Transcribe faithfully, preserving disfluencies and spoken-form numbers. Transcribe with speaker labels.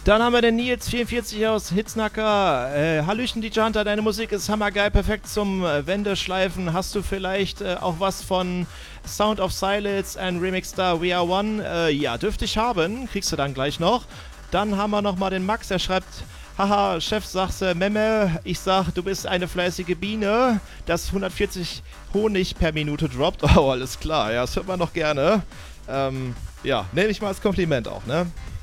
Speaker 1: Dann haben wir den Nils vierundvierzig aus Hitznacker. Äh, Hallöchen D J Hunter, deine Musik ist hammergeil, perfekt zum äh, Wendeschleifen. Hast du vielleicht äh, auch was von Sound of Silence and Remix Star We Are One? Äh, ja, dürfte ich haben, kriegst du dann gleich noch. Dann haben wir nochmal den Max, der schreibt: Haha, Chef, sagst du, Memme, ich sag, du bist eine fleißige Biene, das hundertvierzig Honig per Minute droppt. Oh, alles klar, ja, das hört man noch gerne. Ähm, ja, nehme ich mal als Kompliment auch, ne?